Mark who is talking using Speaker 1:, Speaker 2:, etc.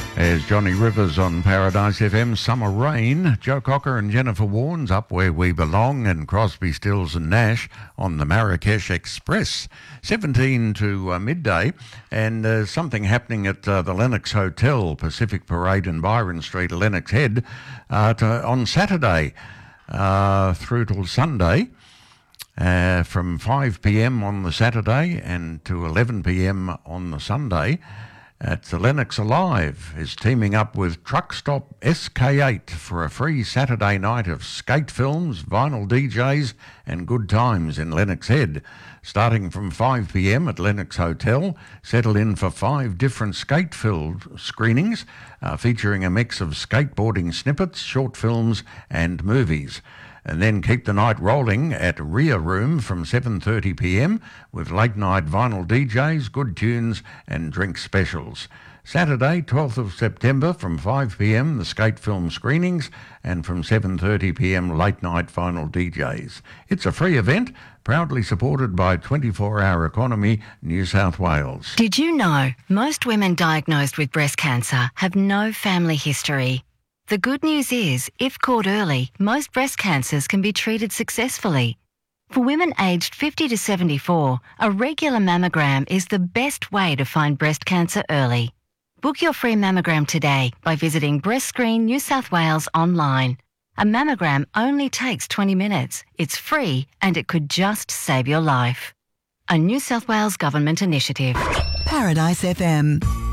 Speaker 1: There's Johnny Rivers on Paradise FM. Summer Rain. Joe Cocker and Jennifer Warnes Up Where We Belong, and Crosby, Stills and Nash on the Marrakesh Express. 17 to midday, and something happening at the Lennox Hotel, Pacific Parade in Byron Street, Lennox Head, on Saturday through till Sunday. From 5 p.m. on the Saturday and to 11 p.m. on the Sunday. At the Lennox Alive is teaming up with Truck Stop SK8 for a free Saturday night of skate films, vinyl DJs and good times in Lennox Head. Starting from 5 p.m. at Lennox Hotel, settle in for 5 different skate-filled screenings featuring a mix of skateboarding snippets, short films and movies. And then keep the night rolling at Rear Room from 7:30 p.m. with late-night vinyl DJs, good tunes and drink specials. Saturday, 12th of September from 5 p.m, the skate film screenings, and from 7:30 p.m, late-night vinyl DJs. It's a free event, proudly supported by 24-Hour Economy, New South Wales.
Speaker 2: Did you know most women diagnosed with breast cancer have no family history? The good news is, if caught early, most breast cancers can be treated successfully. For women aged 50 to 74, a regular mammogram is the best way to find breast cancer early. Book your free mammogram today by visiting Breast Screen New South Wales online. A mammogram only takes 20 minutes. It's free and it could just save your life. A New South Wales Government initiative.
Speaker 3: Paradise FM.